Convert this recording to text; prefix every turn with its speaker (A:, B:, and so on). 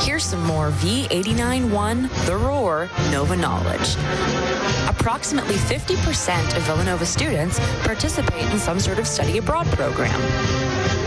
A: Here's some more V89.1 The Roar Nova knowledge. Approximately 50% of Villanova students participate in some sort of study abroad program.